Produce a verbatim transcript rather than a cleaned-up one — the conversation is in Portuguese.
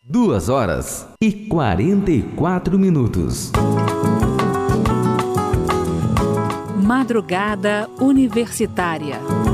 Duas horas e quarenta e quatro minutos. Madrugada Universitária.